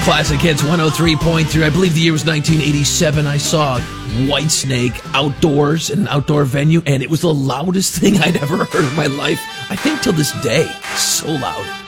Classic Hits 103.3. I believe the year was 1987. I saw Whitesnake outdoors in an outdoor venue, and it was the loudest thing I'd ever heard in my life. I think till this day. So loud.